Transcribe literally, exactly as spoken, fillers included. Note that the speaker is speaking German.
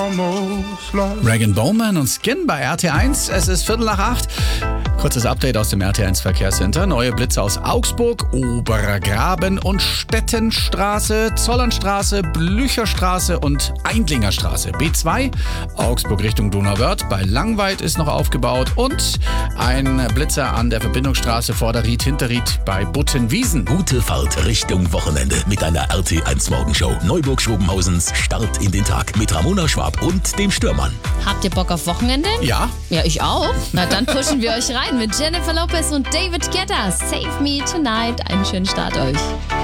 Regan Bowman und Skin bei R T eins. Es ist Viertel nach acht. Kurzes Update aus dem R T eins Verkehrscenter. Neue Blitze aus Augsburg, Oberer Graben und Stettenstraße, Zollernstraße, Blücherstraße und Eindlingerstraße. B zwei, Augsburg Richtung Donauwörth. Bei Langweid ist noch aufgebaut. Und ein Blitzer an der Verbindungsstraße Vorderried-Hinterried bei Buttenwiesen. Gute Fahrt Richtung Wochenende mit einer R T eins Morgenshow. Neuburg-Schrobenhausens Start in den Tag mit Ramona Schwab und dem Stürmann. Habt ihr Bock auf Wochenende? Ja. Ja, ich auch. Na, dann pushen wir euch rein mit Jennifer Lopez und David Guetta. Save Me Tonight. Einen schönen Start euch.